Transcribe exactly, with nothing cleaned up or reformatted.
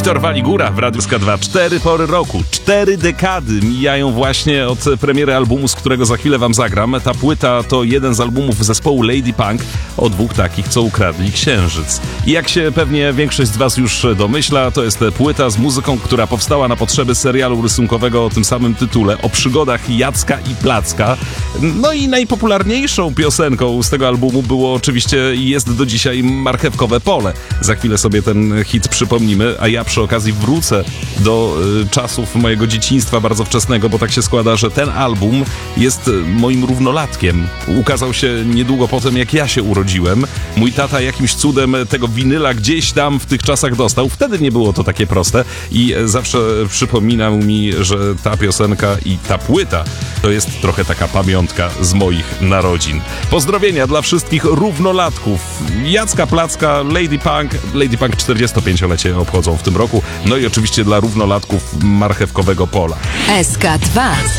Wiktor Waligura w Radiu S K dwa. Cztery pory roku, cztery dekady mijają właśnie od premiery albumu, z którego za chwilę wam zagram. Ta płyta to jeden z albumów zespołu Lady Punk, o dwóch takich, co ukradli księżyc. I jak się pewnie większość z was już domyśla, to jest płyta z muzyką, która powstała na potrzeby serialu rysunkowego o tym samym tytule, o przygodach Jacka i Placka. No i najpopularniejszą piosenką z tego albumu było oczywiście i jest do dzisiaj Marchewkowe Pole. Za chwilę sobie ten hit przypomnimy, a ja przy okazji wrócę do y, czasów mojego dzieciństwa bardzo wczesnego, bo tak się składa, że ten album jest moim równolatkiem. Ukazał się niedługo po tym, jak ja się urodziłem. Mój tata jakimś cudem tego winyla gdzieś tam w tych czasach dostał. Wtedy nie było to takie proste i zawsze przypominał mi, że ta piosenka i ta płyta to jest trochę taka pamiątka z moich narodzin. Pozdrowienia dla wszystkich równolatków. Jacka Placka, Lady Punk. Lady Punk czterdziestopięciolecie obchodzą w tym roku. No i oczywiście dla równolatków Marchewkowego Pola. S K dwa.